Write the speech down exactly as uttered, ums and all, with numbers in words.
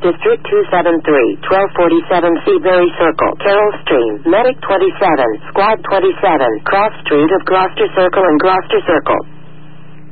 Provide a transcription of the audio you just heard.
District two seventy-three, twelve forty-seven Seabury Circle, Carroll Stream, Medic twenty-seven, Squad twenty-seven, Cross Street of Gloucester Circle and Gloucester Circle.